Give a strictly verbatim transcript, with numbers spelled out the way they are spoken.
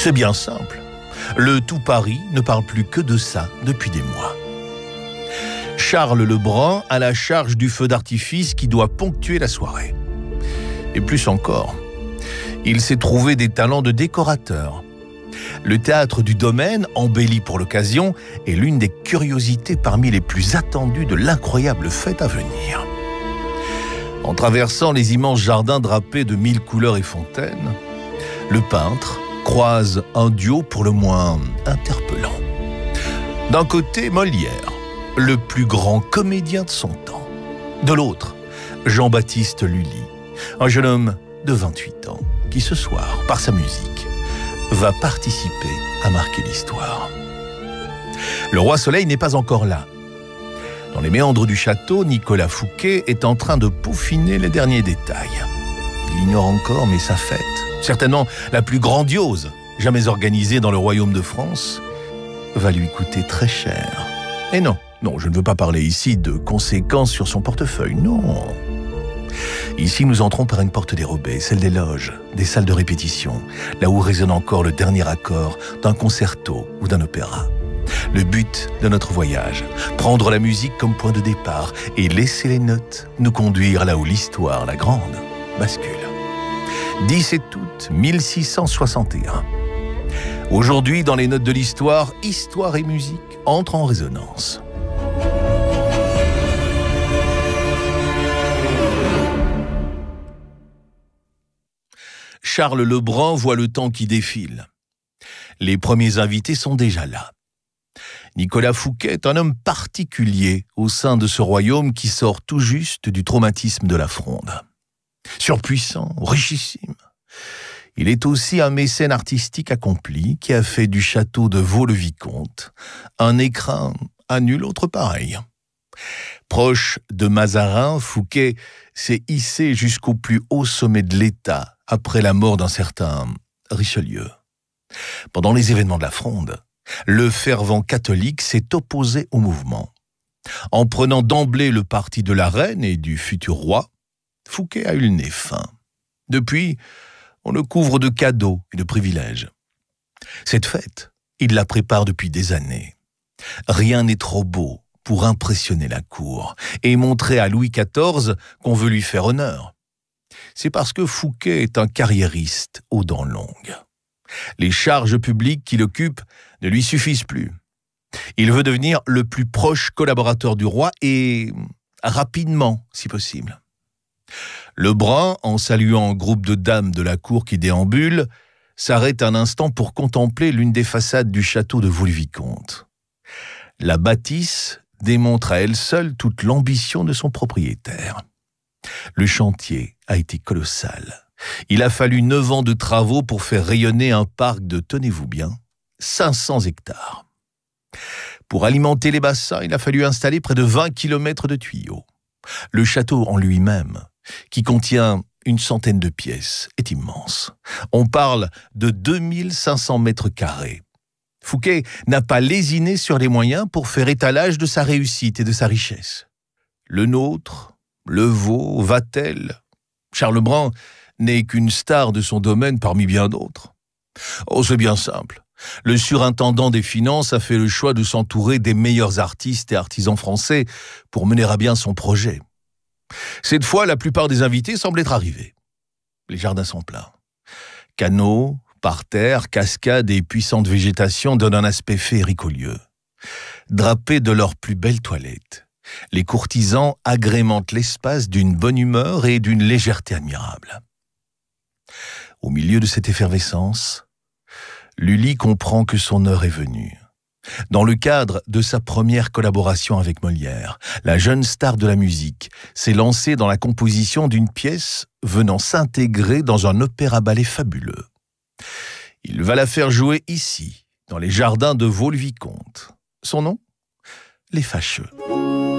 C'est bien simple. Le tout Paris ne parle plus que de ça depuis des mois. Charles Lebrun a la charge du feu d'artifice qui doit ponctuer la soirée. Et plus encore, il s'est trouvé des talents de décorateur. Le théâtre du Domaine, embelli pour l'occasion, est l'une des curiosités parmi les plus attendues de l'incroyable fête à venir. En traversant les immenses jardins drapés de mille couleurs et fontaines, le peintre croise un duo pour le moins interpellant. D'un côté, Molière, le plus grand comédien de son temps. De l'autre, Jean-Baptiste Lully, un jeune homme de vingt-huit ans qui, ce soir, par sa musique, va participer à marquer l'histoire. Le roi Soleil n'est pas encore là. Dans les méandres du château, Nicolas Fouquet est en train de peaufiner les derniers détails. Il ignore encore, mais sa fête, certainement la plus grandiose jamais organisée dans le royaume de France, va lui coûter très cher. Et non, non, je ne veux pas parler ici de conséquences sur son portefeuille, non. Ici, nous entrons par une porte dérobée, celle des loges, des salles de répétition, là où résonne encore le dernier accord d'un concerto ou d'un opéra. Le but de notre voyage, prendre la musique comme point de départ et laisser les notes nous conduire là où l'histoire, la grande, bascule. dix-sept août mille six cent soixante et un. Aujourd'hui, dans les notes de l'histoire, histoire et musique entrent en résonance. Charles Lebrun voit le temps qui défile. Les premiers invités sont déjà là. Nicolas Fouquet est un homme particulier au sein de ce royaume qui sort tout juste du traumatisme de la Fronde. Surpuissant, richissime. Il est aussi un mécène artistique accompli qui a fait du château de Vaux-le-Vicomte un écrin à nul autre pareil. Proche de Mazarin, Fouquet s'est hissé jusqu'au plus haut sommet de l'État après la mort d'un certain Richelieu. Pendant les événements de la Fronde, le fervent catholique s'est opposé au mouvement. En prenant d'emblée le parti de la reine et du futur roi, Fouquet a eu le nez fin. Depuis, on le couvre de cadeaux et de privilèges. Cette fête, il la prépare depuis des années. Rien n'est trop beau pour impressionner la cour et montrer à Louis quatorze qu'on veut lui faire honneur. C'est parce que Fouquet est un carriériste aux dents longues. Les charges publiques qu'il occupe ne lui suffisent plus. Il veut devenir le plus proche collaborateur du roi et rapidement, si possible. Lebrun, en saluant un groupe de dames de la cour qui déambulent, s'arrête un instant pour contempler l'une des façades du château de Vaux-le-Vicomte. La bâtisse démontre à elle seule toute l'ambition de son propriétaire. Le chantier a été colossal. Il a fallu neuf ans de travaux pour faire rayonner un parc de, tenez-vous bien, cinq cents hectares. Pour alimenter les bassins, il a fallu installer près de vingt kilomètres de tuyaux. Le château en lui-même, qui contient une centaine de pièces, est immense. On parle de deux mille cinq cents mètres carrés. Fouquet n'a pas lésiné sur les moyens pour faire étalage de sa réussite et de sa richesse. Le nôtre, le Vaux, Vatel, Charles Lebrun n'est qu'une star de son domaine parmi bien d'autres. Oh, c'est bien simple. Le surintendant des finances a fait le choix de s'entourer des meilleurs artistes et artisans français pour mener à bien son projet. Cette fois, la plupart des invités semblent être arrivés. Les jardins sont pleins. Canaux, parterres, cascades et puissantes végétations donnent un aspect féerique au lieu. Drapés de leurs plus belles toilettes, les courtisans agrémentent l'espace d'une bonne humeur et d'une légèreté admirable. Au milieu de cette effervescence, Lully comprend que son heure est venue. Dans le cadre de sa première collaboration avec Molière, la jeune star de la musique s'est lancée dans la composition d'une pièce venant s'intégrer dans un opéra-ballet fabuleux. Il va la faire jouer ici, dans les jardins de Vaux-le-Vicomte. Son nom ? Les Fâcheux.